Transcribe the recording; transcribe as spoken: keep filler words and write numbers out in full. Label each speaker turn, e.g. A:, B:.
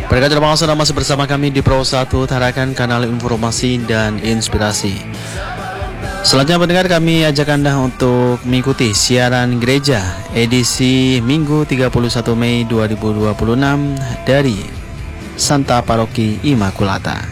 A: Berkat terima kasih masih bersama kami di Pro satu Tarakan, kanal informasi dan inspirasi. Selanjutnya pendengar, kami ajak Anda untuk mengikuti siaran gereja edisi Minggu tiga puluh satu Mei dua ribu dua puluh enam dari Santa Paroki Immaculata.